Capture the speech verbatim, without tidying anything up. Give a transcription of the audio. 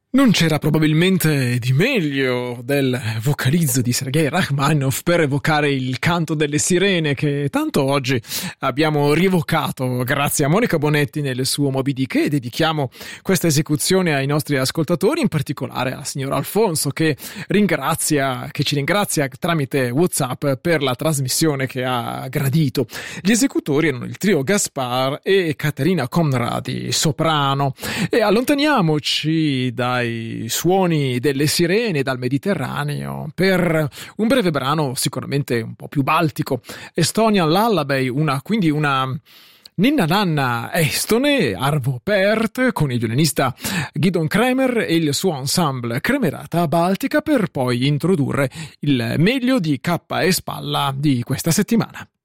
Non c'era probabilmente di meglio del vocalizzo di Sergei Rachmaninoff per evocare il canto delle sirene che tanto oggi abbiamo rievocato grazie a Monica Bonetti nel suo Moby Dick, e dedichiamo questa esecuzione ai nostri ascoltatori, in particolare al signor Alfonso che ringrazia, che ci ringrazia tramite WhatsApp per la trasmissione che ha gradito. Gli esecutori erano il trio Gaspar e Caterina Conradi, soprano, e allontaniamoci dai suoni delle sirene, dal Mediterraneo, per un breve brano sicuramente un po' più baltico, Estonian Lullaby, una, quindi una ninna nanna estone, Arvo Pärt, con il violinista Gidon Kremer e il suo ensemble Kremerata Baltica, per poi introdurre il meglio di K e Spalla di questa settimana.